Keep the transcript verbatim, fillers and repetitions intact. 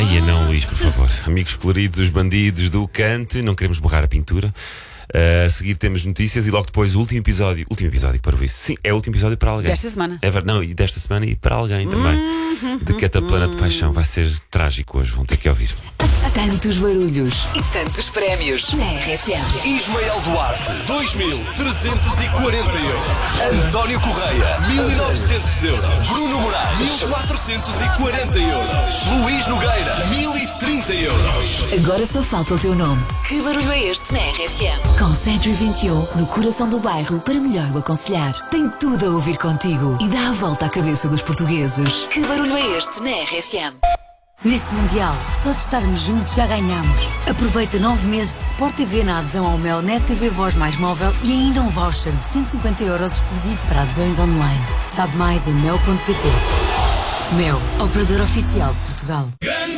Ai, não, Luís, por favor. Amigos coloridos, os bandidos do Cante, não queremos borrar a pintura. Uh, a seguir temos notícias e logo depois o último episódio. Último episódio para o isso. Sim, é o último episódio para alguém. Desta semana. É verdade, não, e desta semana e para alguém também. Hum, de Cataplana de Paixão. Vai ser trágico hoje, vão ter que ouvir. Tantos barulhos e tantos prémios na R F M. Ismael Duarte, dois mil trezentos e quarenta euros. António Correia, mil e novecentos euros. Bruno Moraes, mil quatrocentos e quarenta euros. Luís Nogueira, mil e trinta euros. Agora só falta o teu nome. Que barulho é este na R F M? Com Century vinte e um, no coração do bairro, para melhor o aconselhar. Tem tudo a ouvir contigo e dá a volta à cabeça dos portugueses. Que barulho é este na R F M? Neste Mundial, só de estarmos juntos já ganhamos. Aproveita nove meses de Sport T V na adesão ao Mel Net T V Voz mais móvel e ainda um voucher de cento e cinquenta euros exclusivo para adesões online. Sabe mais em mel ponto pt. Mel, operador oficial de Portugal.